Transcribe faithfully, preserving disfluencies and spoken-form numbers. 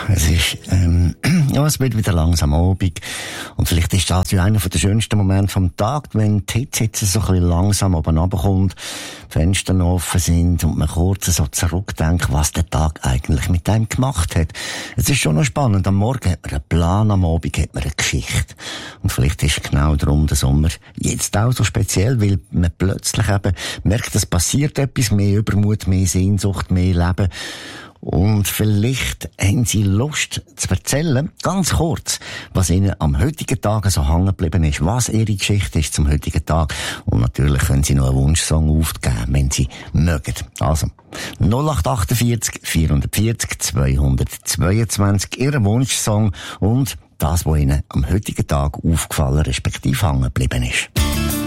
es ist, ähm, ja, es wird wieder langsam Abend. Und vielleicht ist das ja einer der schönsten Momente vom Tag, wenn die Hitze jetzt so ein bisschen langsam oben runterkommt, die Fenster noch offen sind und man kurz so zurückdenkt, was der Tag eigentlich mit einem gemacht hat. Es ist schon noch spannend. Am Morgen hat man einen Plan, am Abend hat man eine Geschichte. Und vielleicht ist genau darum der Sommer jetzt auch so speziell, weil man plötzlich eben merkt, es passiert etwas, mehr Übermut, mehr Sehnsucht, mehr Leben. Und vielleicht haben Sie Lust zu erzählen, ganz kurz, was Ihnen am heutigen Tag so hängen geblieben ist, was Ihre Geschichte ist zum heutigen Tag. Und natürlich können Sie noch einen Wunschsong aufgeben, wenn Sie mögen. Also, null acht achtundvierzig, vierhundertvierzig, zweihundertzweiundzwanzig, Ihr Wunschsong und das, was Ihnen am heutigen Tag aufgefallen, respektive hängen geblieben ist.